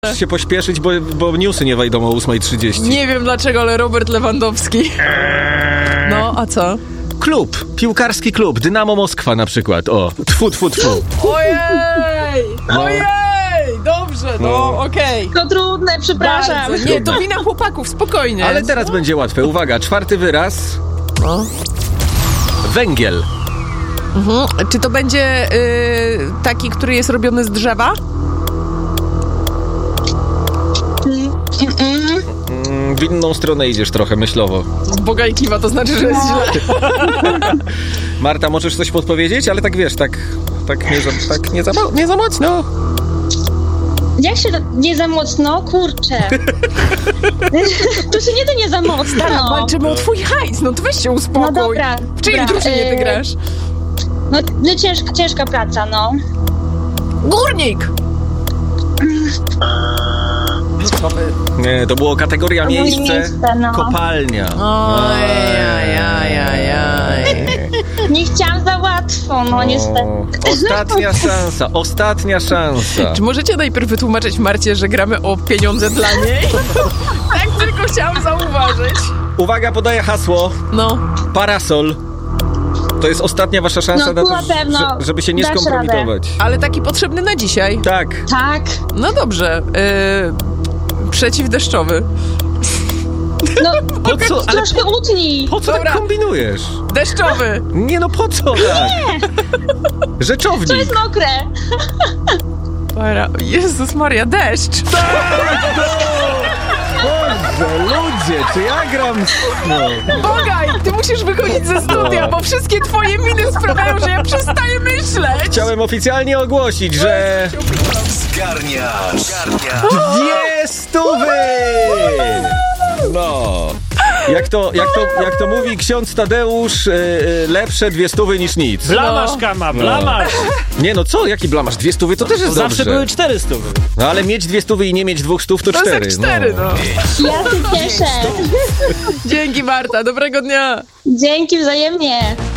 się pośpieszyć, bo newsy nie wejdą o 8:30. Nie wiem dlaczego, ale Robert Lewandowski. No, a co? Klub, piłkarski klub, Dynamo Moskwa na przykład, o. Tfu. Ojej! Ojej! Dobrze, okej. To trudne, przepraszam. Bardzo. Nie, to wina chłopaków, spokojnie. Ale teraz będzie łatwe. Uwaga, 4. wyraz. No. Węgiel. Czy to będzie taki, który jest robiony z drzewa? W inną stronę idziesz trochę myślowo. Boga i kiwa, to znaczy, że jest źle. Marta, możesz coś podpowiedzieć? Ale tak wiesz, nie za mocno. Jak się nie za mocno? Kurczę. To się nie da nie za mocno. Tak, walczymy o twój hajs, no to weź się uspokój. No dobra. W czyjej drużynie ty grasz? No ciężka praca, no. Górnik! Nie, to było kategoria miejsce, no. kopalnia. Nie chciałam za łatwo, no niestety. Ostatnia szansa. Czy możecie najpierw wytłumaczyć Marcie, że gramy o pieniądze dla niej? Tak tylko chciałam zauważyć. Uwaga, podaję hasło. No. Parasol. To jest ostatnia wasza szansa na to, żeby się nie skompromitować. Ale taki potrzebny na dzisiaj. Tak. No dobrze. Przeciwdeszczowy. No, po co? Ale troszkę utnij. Po co tak kombinujesz? Deszczowy. Nie, no po co tak? Nie. Rzeczownik. To jest mokre. Jezus Maria, deszcz. Boże, ludzie, czy ja gram... No. Bogaj, ty musisz wychodzić ze studia, bo wszystkie twoje miny sprawiają, że ja przestaję myśleć. Chciałem oficjalnie ogłosić, że... Zgarniasz 200! No. Jak to mówi ksiądz Tadeusz, lepsze 200 niż nic. Blamasz, Kama, blamasz. Nie no co, jaki blamasz? 200 to też jest Zawsze dobrze. były 400. No ale mieć 200 i nie mieć 200 to 4. To jest 4, no. Ja się cieszę. Dzięki Marta, dobrego dnia. Dzięki wzajemnie.